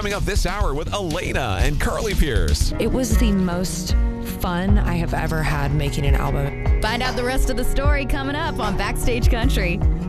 coming up this hour with Elena and Carly Pierce. It was the most fun I have ever had making an album. Find out the rest of the story coming up on Backstage Country.